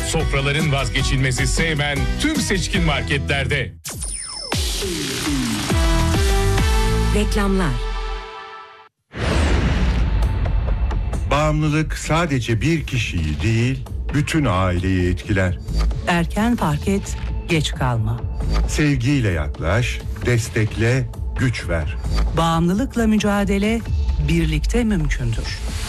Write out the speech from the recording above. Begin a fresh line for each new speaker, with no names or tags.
Sofraların vazgeçilmezi Seymen tüm seçkin marketlerde.
Reklamlar.
Bağımlılık sadece bir kişiyi değil, bütün aileyi etkiler.
Erken fark et, geç kalma.
Sevgiyle yaklaş, destekle, güç ver.
Bağımlılıkla mücadele birlikte mümkündür.